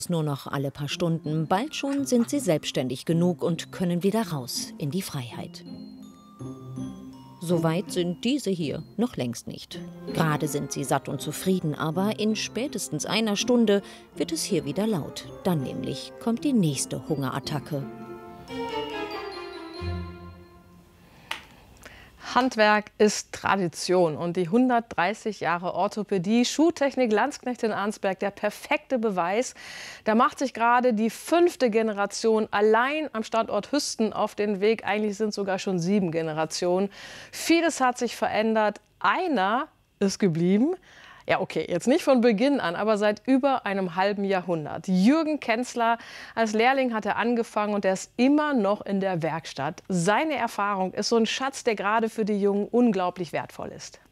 Nur noch alle paar Stunden. Bald schon sind sie selbstständig genug und können wieder raus in die Freiheit. Soweit sind diese hier noch längst nicht. Gerade sind sie satt und zufrieden, aber in spätestens einer Stunde wird es hier wieder laut. Dann nämlich kommt die nächste Hungerattacke. Handwerk ist Tradition und die 130 Jahre Orthopädie, Schuhtechnik Landsknecht in Arnsberg, der perfekte Beweis. Da macht sich gerade die 5. Generation allein am Standort Hüsten auf den Weg. Eigentlich sind sogar schon 7 Generationen. Vieles hat sich verändert. Einer ist geblieben. Ja, okay, jetzt nicht von Beginn an, aber seit über einem halben Jahrhundert. Jürgen Kenzler, als Lehrling hat er angefangen und er ist immer noch in der Werkstatt. Seine Erfahrung ist so ein Schatz, der gerade für die Jungen unglaublich wertvoll ist.